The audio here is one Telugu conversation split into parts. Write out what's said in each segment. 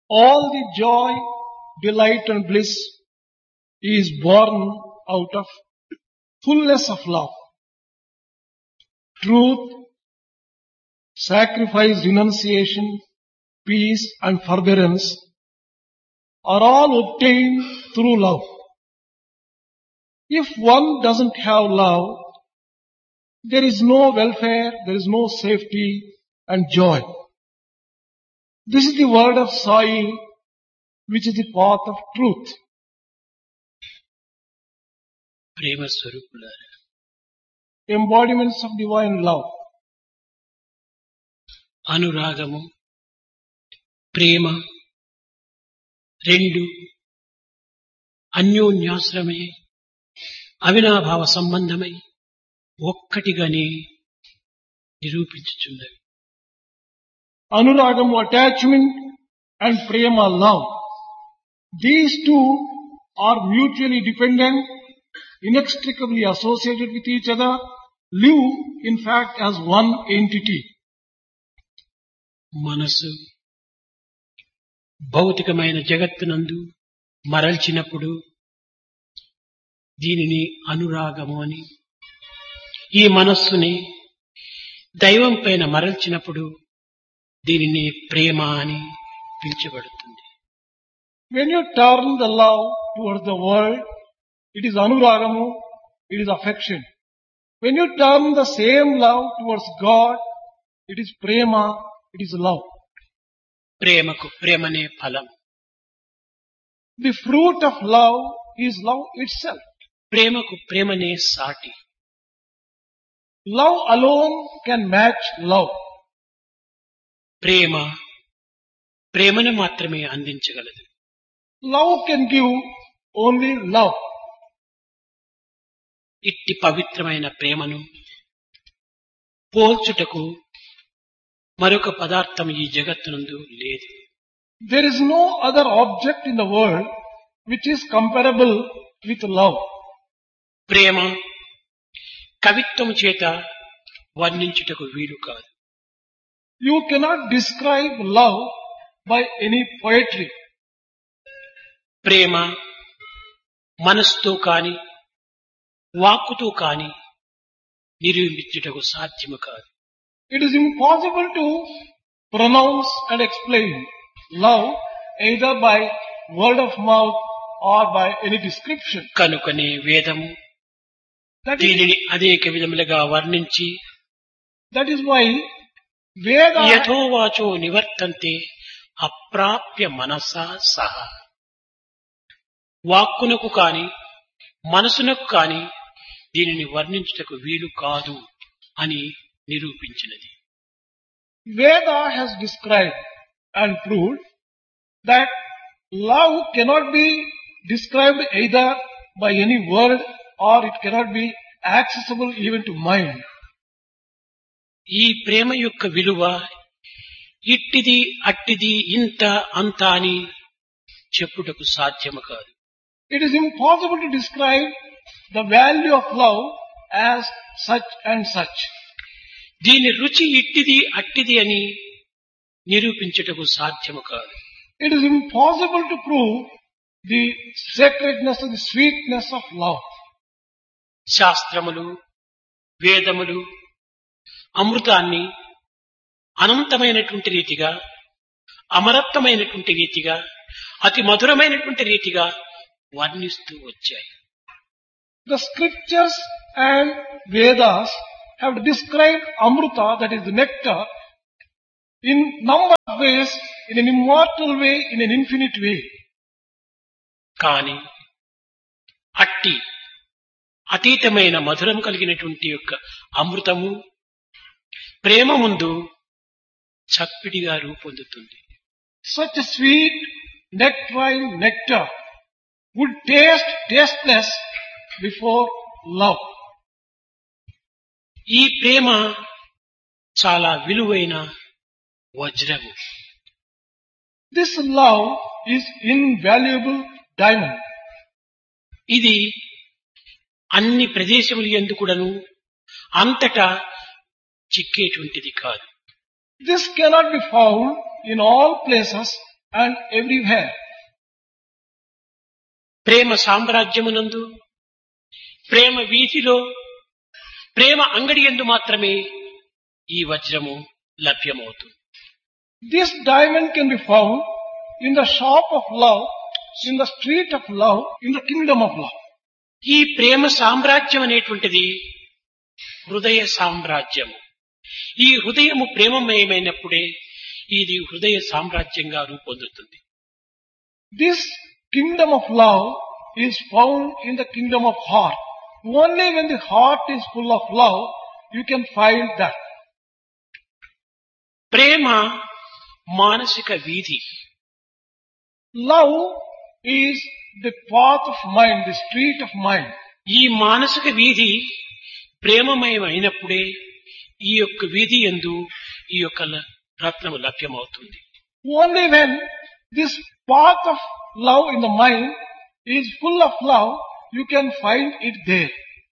All the joy, delight and bliss is born out of fullness of love. Truth, sacrifice, renunciation, peace and forbearance are all obtained through love. If one doesn't have love, there is no welfare, there is no safety and joy. This is the word of soil, which is the path of truth. ప్రేమ స్వరూపులారా, Embodiments of divine love. అనురాగము, ప్రేమ రెండు అన్యోన్యాశ్రమై అవినాభావ సంబంధమై ఒక్కటిగానే నిరూపించుచున్నవి. Anuragam, attachment and prema, love. These two are mutually dependent, inextricably associated with each other, live in fact as one entity. మనసు భౌతికమైన జగత్తునందు మరల్చినప్పుడు దీనిని అనురాగము అని, ఈ మనస్సుని దైవం పైన మరల్చినప్పుడు దీనిని ప్రేమ అని పిలుచబడుతుంది. When you turn the love towards the world, it is anuragamu, it is affection. When you turn the same love towards God, it is prema, it is love. ప్రేమకు ప్రేమనే ఫలం. The fruit of love is love itself. ప్రేమకు ప్రేమనే సాటి. Love alone can match love. ప్రేమ ప్రేమను మాత్రమే అందించగలదు. Love can give only love. ఇట్టి పవిత్రమైన ప్రేమను పోల్చుటకు మరొక పదార్థం ఈ జగత్తునందు లేదు. There is no other object in the world which is comparable with love. ప్రేమ కవిత్వము చేత వర్ణించుటకు వీలు కాదు. You cannot describe love by any poetry. ప్రేమ మనస్సుతో కాని వాక్కుతో కాని నిరూపించుటకు సాధ్యము కాదు. It is impossible to pronounce and explain love either by word of mouth or by any description. కనుకనే వేదము దీనిని అనేక విధములుగా వర్ణించి That is why Veda, యథోవాచో నివర్తంతే అప్రాప్య మనసా సహ. వాక్కునకు కాని మనసునకు కాని దీనిని వర్ణించుటకు వీలు కాదు అని నిరూపించినది. Veda has described and proved that love cannot be described either by any word or it cannot be accessible even to mind. ఈ ప్రేమ యొక్క విలువ ఇట్టిది అట్టిది ఇంత అంత అని చెప్పుటకు సాధ్యము కాదు. It is impossible to describe the value of love as such and such. దీని రుచి ఇట్టిది అట్టిది అని నిరూపించుటకు సాధ్యము కాదు. It is impossible to prove the sacredness and the sweetness of love. శాస్త్రములు వేదములు అమృతాన్ని అనంతమైనటువంటి రీతిగా, అమరత్వమైనటువంటి రీతిగా, అతి మధురమైనటువంటి రీతిగా వర్ణిస్తూ వచ్చాయి. The scriptures and Vedas have described Amrita, that is the nectar, in number of ways, in an immortal way, in an infinite way. కానీ అట్టి అతీతమైన మధురం కలిగినటువంటి యొక్క అమృతము ప్రేమ ముందు చప్పిడిగా రూపొందుతుంది. Such a sweet nectarine nectar would taste tasteless before love. ఈ ప్రేమ చాలా విలువైన వజ్రము. This love is invaluable diamond. ఇది అన్ని ప్రదేశములు యందు కూడాను అంతటా చిక్కేటువంటిది కాదు. This cannot be found in all places and everywhere. ప్రేమ సామ్రాజ్యమునందు, ప్రేమ వీధిలో, ప్రేమ అంగడి యందు మాత్రమే ఈ వజ్రము లభ్యమవుతుంది. This diamond can be found in the shop of love, in the street of love, in the kingdom of love. ఈ ప్రేమ సామ్రాజ్యం అనేటువంటిది హృదయ సామ్రాజ్యము. ఈ హృదయము ప్రేమమయమైనప్పుడే ఇది హృదయ సామ్రాజ్యంగా రూపొందుతుంది. This kingdom of love is found in the kingdom of heart. Only when the heart is full of love, you can find that. ప్రేమ మానసిక వీధి. Love is the path of mind, the street of mind. ఈ మానసిక వీధి ప్రేమమయమైనప్పుడే ఈ యొక్క వీధి యందు ఈ యొక్క రత్నము లభ్యమవుతుంది. Only when this path of love in the mind is full of love, you can find it there.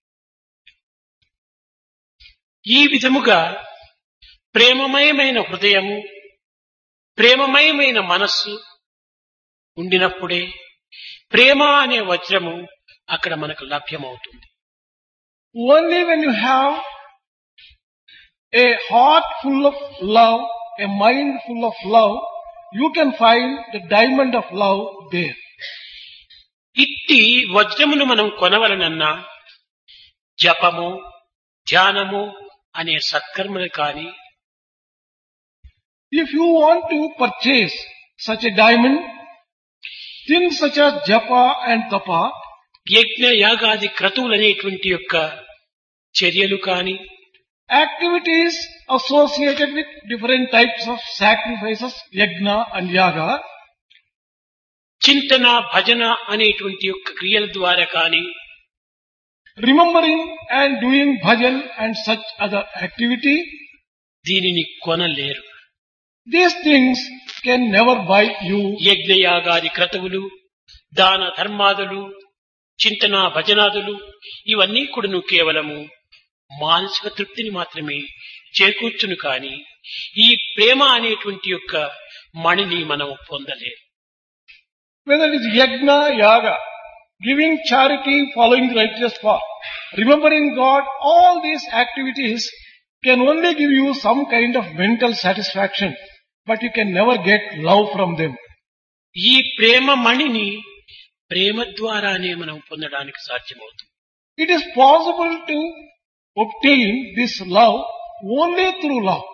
ఈ విధముగా ప్రేమమయమైన హృదయము, ప్రేమమయమైన మనస్సు ఉండినప్పుడే ప్రేమ అనే వజ్రము అక్కడ మనకు లభ్యమవుతుంది. Only when you have a heart full of love, a mind full of love, you can find the diamond of love there. ఇట్టి వజ్రమును మనం కొనవలనన్నా జపము, ధ్యానము అనే సత్కర్మలు కాని, If you want to purchase such a diamond, things such as japa and tapa, యజ్ఞ యాగాది క్రతువులు అనేటువంటి యొక్క చర్యలు కాని, activities associated with different types of sacrifices, yajna and yaga, చింతన భజన అనేటువంటి యొక్క క్రియల ద్వారా కాని, remembering and doing bhajan and such other activity, దీనిని కొనలేరు. these things can never buy you. యజ్ఞ యాగాది క్రతువులు, దాన ధర్మాదులు, చింతన భజనాదులు ఇవన్నీ కూడాను కేవలము మానసిక తృప్తిని మాత్రమే చేకూర్చును కాని ఈ ప్రేమ అనేటువంటి యొక్క మణిని మనం పొందలేము. Whether it is yajna, yaga, giving charity, following the righteous path, remembering God, all these activities can only give you some kind of mental satisfaction, but you can never get love from them. ఈ ప్రేమ మణిని ప్రేమ ద్వారానే మనం పొందడానికి సాధ్యమవుతుంది. It is possible to obtain this love only through love.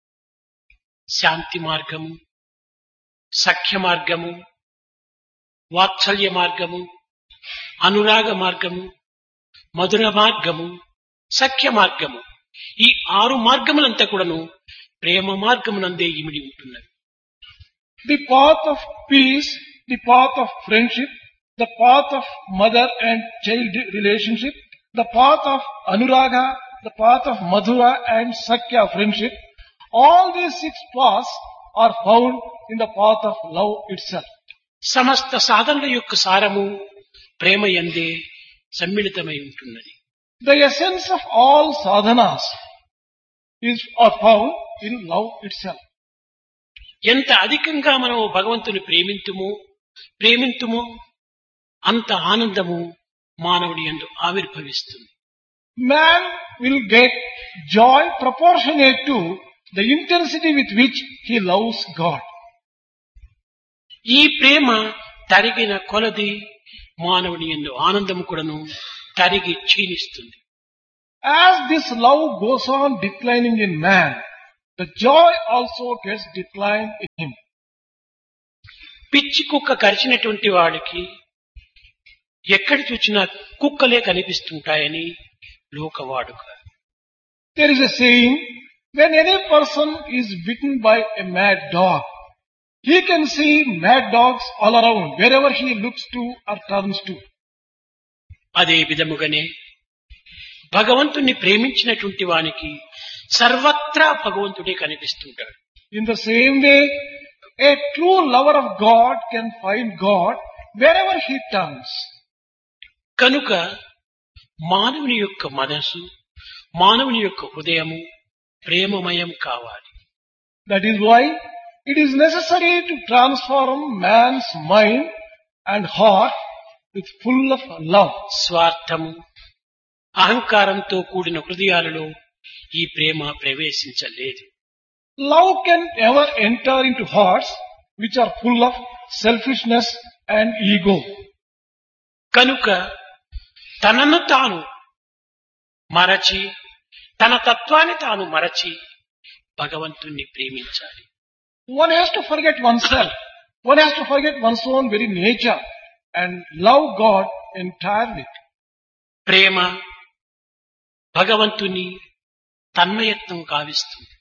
శాంతి మార్గము, సఖ్య మార్గము, వాత్సల్య మార్గము, అనురాగ మార్గము, మధుర మార్గము, సఖ్య మార్గము, ఈ 6 మార్గములంతా కూడాను ప్రేమ మార్గమునందే ఇమిడి ఉంటున్నవి. The path of peace, the path of friendship, the path of mother and child relationship, the path of anuraga, the path of madhura and sakya friendship, all these 6 paths are found in the path of love itself. సమస్త సాధనల యొక్క సారము ప్రేమ యందే సమ్మిళితమై ఉంటున్నది. The essence of all sadhanas are found in love itself. ఎంత అధికంగా మనం భగవంతుని ప్రేమింతుమో అంత ఆనందము మానవుని యందు ఆవిర్భవిస్తుంది. Man will get joy proportionate to the intensity with which he loves God. ఈ ప్రేమ తరిగిన కొలది మానవుని యందు ఆనందము కూడాను తరిగి క్షీణిస్తుంది. As this love goes on declining in man, the joy also gets declined in him. పిచ్చి కుక్క కరిచినటువంటి వాడికి ఎక్కడ చూసినా కుక్కలే కనిపిస్తుంటాయని లోకవాడుక. There is a saying, when any person is bitten by a mad dog, he can see mad dogs all around, wherever he looks to or turns to. అదే విధముగానే భగవంతుణ్ణి ప్రేమించినటువంటి వానికి సర్వత్రా భగవంతుడే కనిపిస్తుంటాడు. In the same way, a true lover of God can find God wherever he turns. కనుక మానవుని యొక్క మనసు, మానవుని యొక్క హృదయము ప్రేమమయం కావాలి. That is why It is necessary to transform man's mind and heart with full of love. స్వార్థము అహంకారంతో కూడిన హృదయాలలో ఈ ప్రేమ ప్రవేశించలేదు. Love can never enter into hearts which are full of selfishness and ego. కనుక తనను తాను మరచి, తన తత్వాన్ని తాను మరచి భగవంతుణ్ణి ప్రేమించాలి. One has to forget oneself. One has to forget one's own very nature and love God entirely. ప్రేమ భగవంతుని తన్మయత్వం కావిస్తుంది.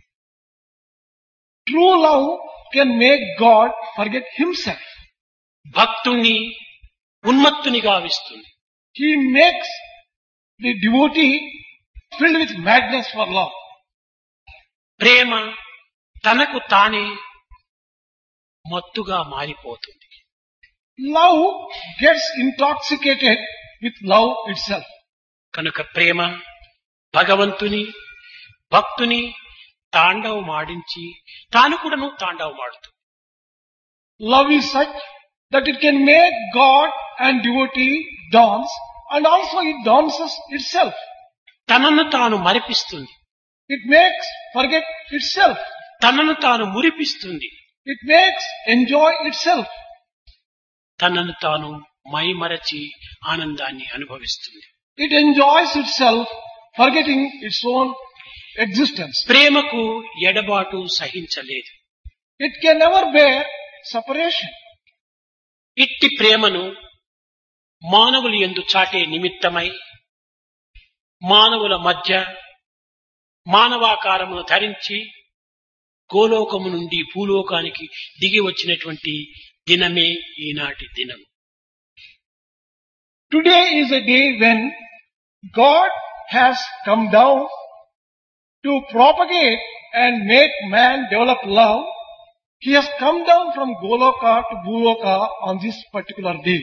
True love can make God forget himself. భక్తుణ్ణి ఉన్మత్తుని గావిస్తుంది. He makes the devotee filled with madness for love. ప్రేమ తనకు తానే మత్తుగా మారిపోతుంది. Love gets intoxicated with love itself. కనుక ప్రేమ భగవంతుని భక్తుని తాండవమాడించి తాను కూడాను తాండవమాడుతుంది. Love is such that it can make God and devotee dance, and also it dances itself. తనను తాను మరిపిస్తుంది. It makes forget itself. తనను తాను మురిపిస్తుంది. It makes enjoy itself. తనను తాను మైమరచి ఆనందాన్ని అనుభవిస్తుంది. It enjoys itself, forgetting its own existence. ప్రేమకు ఎడబాటు సహించలేదు. It can never bear separation. ఇట్టి ప్రేమను మానవులు యందు చాటే నిమిత్తమై మానవుల మధ్య మానవాకారమును ధరించి గోలోకము నుండి భూలోకానికి దిగి వచ్చినటువంటి దినమే ఈనాటి దినం. Today is a day when God has come down to propagate and make man develop love. He has come down from Goloka to Bhuloka on this particular day.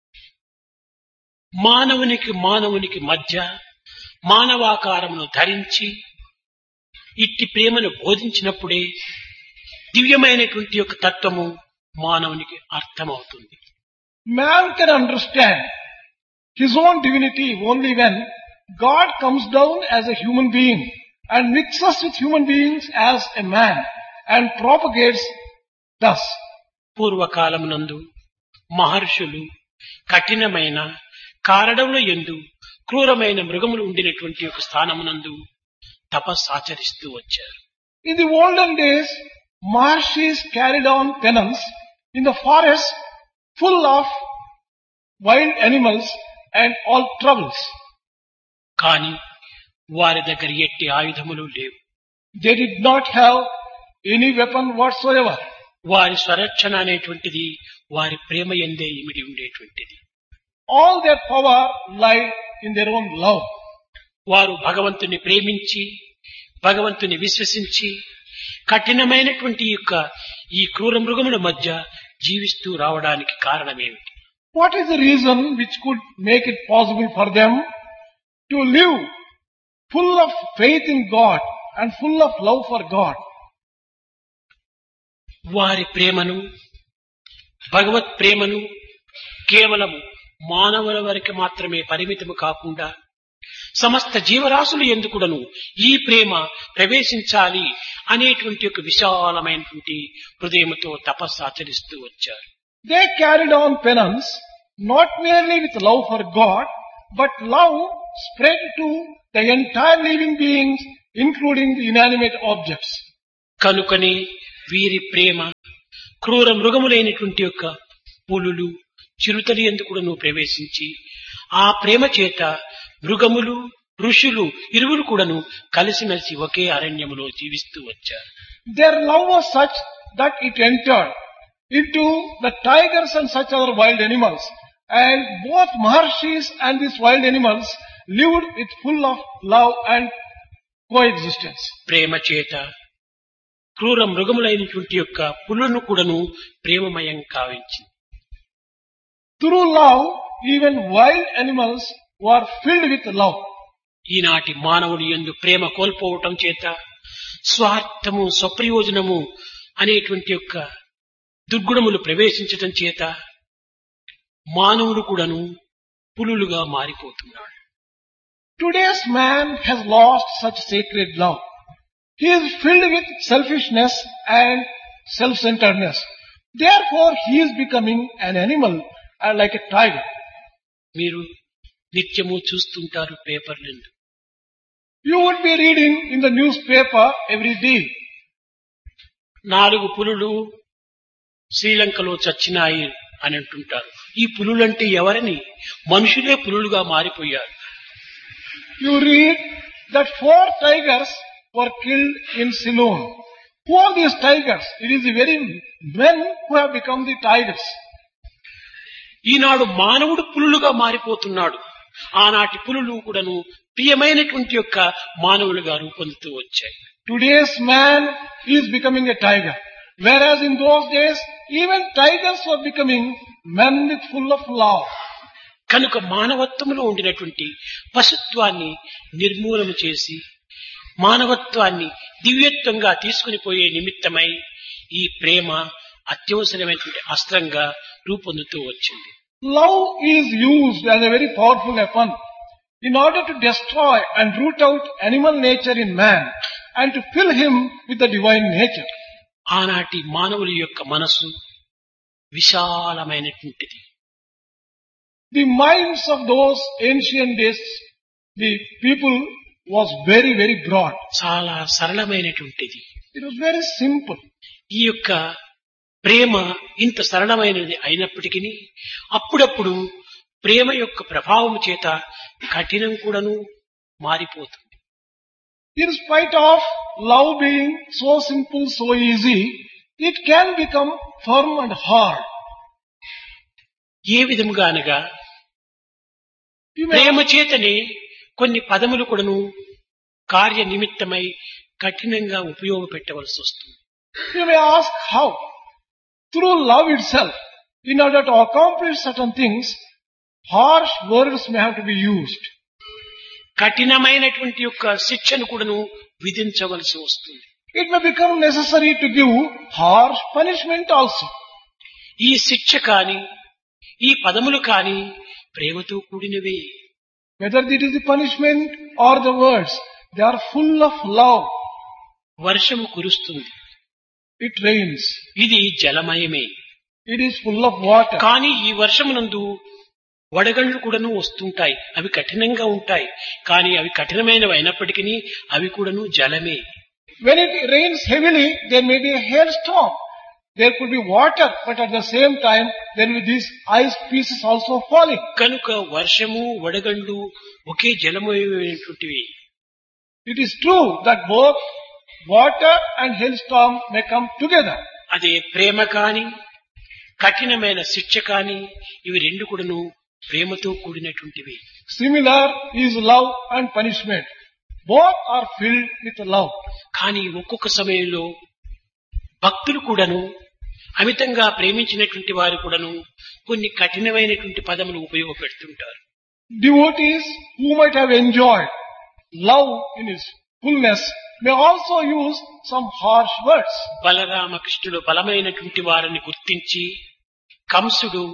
మానవునికి మధ్య మానవాకారమును ధరించి ఇట్టి ప్రేమను బోధించినప్పుడే దివ్యమైనటువంటి యొక్క తత్వము మానవునికి అర్థమవుతుంది. Man can understand his own divinity only when God comes down as a human being and mixes with human beings as a man and propagates thus. పూర్వకాలమునందు మహర్షులు కఠినమైన కారడముల యందు క్రూరమైన మృగములు ఉండినటువంటి ఒక స్థానమునందు తపస్సాచరిస్తూ వచ్చారు. In the olden days, Maharshis carried on penance in the forest full of wild animals and all troubles. కానీ వారి దగ్గర ఎట్టి ఆయుధములు లేవు. They did not have any weapon whatsoever. వారి స్వరక్షణ అనేటువంటిది వారి ప్రేమ యందే ఇమిడి ఉండేటువంటిది. All their power lied in their own love. వారు భగవంతుని ప్రేమించి భగవంతుని విశ్వసించి కఠినమైనటువంటి ఈ క్రూర మృగముల మధ్య జీవిస్తూ రావడానికి కారణమేమిటి? What is the reason which could make it possible for them to live full of faith in God and full of love for God? వారి ప్రేమను భగవత్ ప్రేమను కేవలం మానవుల వరకు మాత్రమే పరిమితము కాకుండా సమస్త జీవరాశులు ఎందుకుడను ఈ ప్రేమ ప్రవేశించాలి అనేటువంటి ఒక విశాలమైనటువంటి హృదయముతో తపస్సు ఆచరిస్తూ వచ్చారు. They carried on penance not merely with love for God, but love spread to the entire living beings, including the inanimate objects. కనుకనే వీరి ప్రేమ క్రూర మృగములైనటువంటి యొక్క పులులు చిరుతలు ఎందుకుడను ప్రవేశించి ఆ ప్రేమ చేత మృగములు ఋషులు ఇరువురు కూడాను కలిసిమెలిసి ఒకే అరణ్యములో జీవిస్తూ వచ్చారు. Their love was such that it entered into the tigers and such other wild animals, and both Maharshis and these wild animals lived with full of love and coexistence. ప్రేమ చేత క్రూర మృగములైనటువంటి యొక్క పులులను కూడాను ప్రేమమయం కావించింది. Through love, even wild animals were filled with love. ఈనాటి మానవుని యందు ప్రేమ కోల్పోవటం చేత స్వార్థము స్వప్రయోజనము అనేటువంటి యొక్క దుర్గుణములు ప్రవేశించటం చేత మానవుడు కూడాను పులులుగా మారిపోతున్నాడు. Today's man has lost such sacred love. He is filled with selfishness and self-centeredness. Therefore, he is becoming an animal like a tiger. మీరు నిత్యము చూస్తుంటారు పేపర్లను. You would be reading in the newspaper every day. 4 పులులు శ్రీలంకలో చచ్చినాయి అని అంటుంటారు. ఈ పులులంటే ఎవరని? మనుషులే పులులుగా మారిపోయారు. You read that 4 tigers were killed in Ceylon. Who are these tigers? It is the very men who have become the tigers. ఈనాడు మానవుడు పులులుగా మారిపోతున్నాడు. ఆనాటి పులులు కూడాను ప్రియమైనటువంటి యొక్క మానవులుగా రూపొందుతూ వచ్చాయి. Today's man is becoming a tiger. Whereas in those days, even tigers were becoming men with full of love. కనుక మానవత్వంలో ఉండినటువంటి పశుత్వాన్ని నిర్మూలన చేసి మానవత్వాన్ని దివ్యత్వంగా తీసుకుని పోయే నిమిత్తమై ఈ ప్రేమ అత్యవసరమైనటువంటి అస్త్రంగా రూపొందుతూ వచ్చింది. Love is used as a very powerful weapon in order to destroy and root out animal nature in man and to fill him with the divine nature. ఆనాటి మానవుల యొక్క మనసు విశాలమైనటువంటిది. The minds of those ancient days, the people was very, very broad. చాలా సరళమైనటువంటిది. It was very simple. ఈ యొక్క ప్రేమ ఇంత సరళమైనది అయినప్పటికీ అప్పుడప్పుడు ప్రేమ యొక్క ప్రభావం చేత కఠినం కూడాను మారిపోతుంది. In spite of love being so simple, so easy, it can become firm and hard. ఏ విధముగా అనగా You may, ప్రేమ చేతనే కొన్ని పదములు కూడాను కార్య నిమిత్తమై కఠినంగా ఉపయోగపెట్టవలసి వస్తుంది. you may ask how. Through love itself, in order to accomplish certain things, harsh words may have to be used. కఠినమైనటువంటి యొక్క శిక్షను కూడాను విధించవలసి వస్తుంది. It may become necessary to give harsh punishment also. ఈ శిక్ష కాని ఈ పదములు కాని ప్రేమతో కూడినవే. Whether it is the punishment or the words, they are full of love. వర్షము కురుస్తుంది. It rains. ఇది జలమయమే. It is full of water. కానీ ఈ వర్షమునందు వడగళ్ళు కూడాను వస్తుంటాయి. అవి కఠినంగా ఉంటాయి. కానీ అవి కఠినమైనవి అయినప్పటికీ అవి కూడాను జలమే. When it rains heavily, there may be a hailstorm. There could be water, but at the same time, there will be these ice pieces also falling. కనుక వర్షము వడగళ్ళు ఒకే జలమయమైనటువంటివి. It is true that both water and hailstorm may come together. అదే ప్రేమ కాని కఠినమైన శిక్ష కాని ఇవి రెండు కూడాను ప్రేమతో కూడినటువంటివి. Similar is love and punishment. Both are filled with love. కానీ ఒక్కొక్క సమయంలో భక్తులు కూడాను అమితంగా ప్రేమించినటువంటి వారు కూడాను కొన్ని కఠినమైనటువంటి పదములు ఉపయోగపెడుతుంటారు. Devotees who might have enjoyed love in its fullness may also use some harsh words. బలరామకృష్ణుడు బలమైనటువంటి వారిని గుర్తించి కంసుడు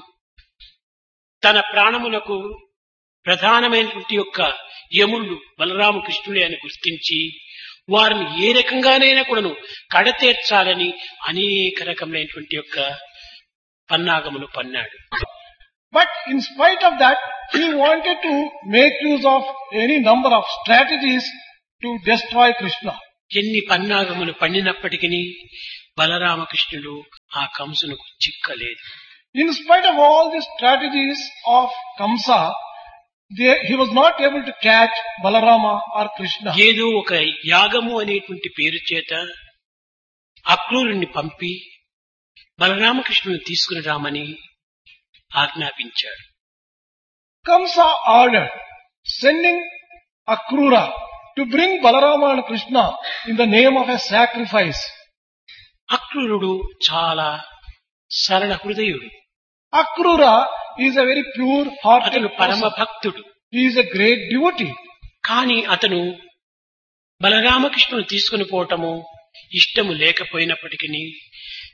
తన ప్రాణములకు ప్రధానమైనటువంటి యొక్క యముళ్ళు బలరామకృష్ణుడే అని గుర్తించి వారిని ఏ రకంగానైనా కూడాను కడతేర్చాలని అనేక రకమైనటువంటి యొక్క పన్నాగములు పన్నాడు. But in spite of that, he wanted to make use of any number of strategies to destroy Krishna. ఎన్ని పన్నాగములు పండినప్పటికీ బలరామకృష్ణుడు ఆ కంసునకు చిక్కలేదు. In spite of all the strategies of Kamsa, he was not able to catch Balarama or Krishna. ఏదో ఒక యాగము అనేటువంటి పేరు చేత అక్రూరుణ్ణి పంపి బలరామకృష్ణుని తీసుకుని రామని ఆజ్ఞాపించాడు. Kamsa ordered sending Akrura to bring Balarama and Krishna in the name of a sacrifice. అక్రూరుడు చాలా సరళ హృదయుడు. Akrura is a very pure-hearted అతను పరమ person. భక్తుడు. He is a great devotee. కానీ అతను బలరామకృష్ణుని తీసుకుని పోవటము ఇష్టము లేకపోయినప్పటికీ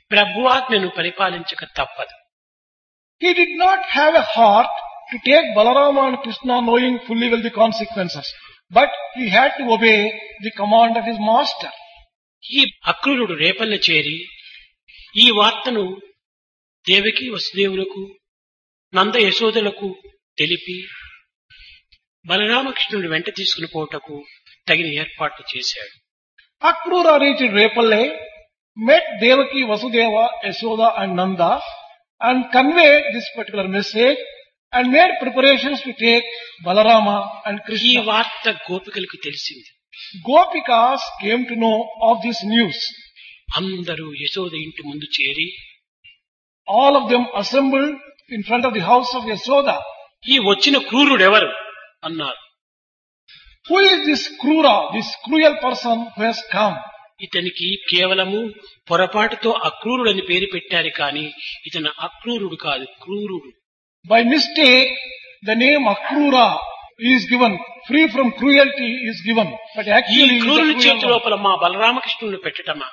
ప్రభువాజ్ఞను పరిపాలించక తప్పదు. He did not have a heart to take Balarama and Krishna knowing fully well the consequences. But he had to obey the command of his master. ఈ అక్రూరుడు రేపల్లె చేరి ఈ వార్తను దేవకి వసుదేవులకు నంద యశోదలకు తెలిపి బలరామకృష్ణుడు వెంట తీసుకుని పోవటకు తగిన ఏర్పాట్లు చేశాడు. Akrura reached Repalle, met Devaki, Vasudeva, Yashoda and Nanda and conveyed this particular message and made preparations to take Balarama and ఈ Krishna. వార్త గోపికలకు తెలిసింది. Gopikas came to know of this news. అందరూ యశోద ఇంటి ముందు చేరి All of them assembled in front of the house of Yashoda. ఈ వచ్చిన క్రూరుడెవరు అన్నారు. Who is this Krura, this cruel person who has come? ఇతనికి కేవలము పొరపాటుతో అక్రూరుడని పేరు పెట్టారు కానీ ఇతను అక్రూరుడు కాదు, క్రూరుడు. By mistake, the name Akrura is given, free from cruelty is given. But ఈ actually, he is a క్రూరుని cruel చేతి one. లోపల మా బలరామకృష్ణుని పెట్టటమా?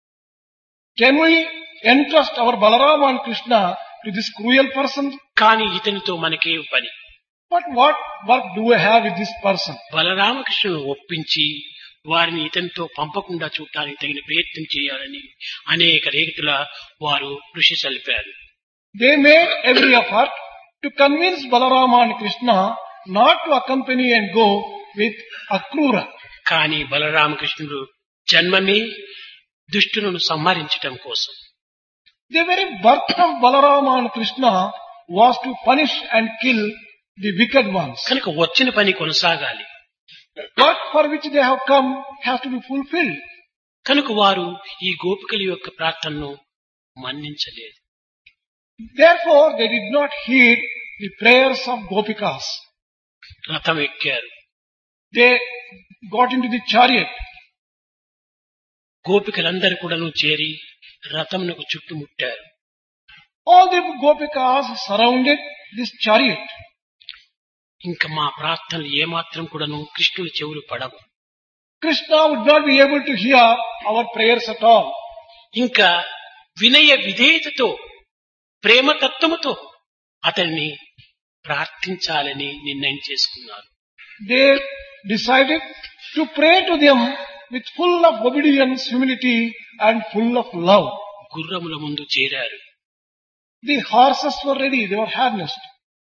Can we entrust our Balarama and Krishna to this cruel person? కానీ ఇతనితో మనకే పని. But what work do we have with this person? బలరామకృష్ణుని ఒప్పించి వారిని ఇతనితో పంపకుండా చూడటానికి తగిన ప్రయత్నం చేయాలని అనేక రీతుల వారు కృషి సల్పారు. They made every effort to convince Balarama and Krishna not to accompany and go with Akrura. కానీ బలరామకృష్ణుడు జన్మమే దుష్టులను సంహరించటం కోసం. The very birth of Balarama and Krishna was to punish and kill the wicked ones. కనుక వచ్చిన పని కొనసాగాలి. Work for which they have come has to be fulfilled. కనుక వారు ఈ గోపికల యొక్క ప్రార్థనను మన్నించలేదు. Therefore, they did not heed the prayers of Gopikas. రథం ఎక్కారు. They got into the chariot. గోపికలందరూ కూడాను చేరి రథమునకు చుట్టుముట్టారు. All the Gopikas surrounded this chariot. ఇంకా మా ప్రార్థనలు ఏమాత్రం కూడాను కృష్ణుని చెవులు పడవు. Krishna would not be able to hear our prayers at all. ఇంకా వినయ విధేయతతో ప్రేమతత్వముతో అతన్ని ప్రార్థించాలని నిర్ణయం చేసుకున్నారు. They decided to pray to them with full of obedience, humility and full of love. గుర్రముల ముందు చేరారు. The horses were ready, they were harnessed.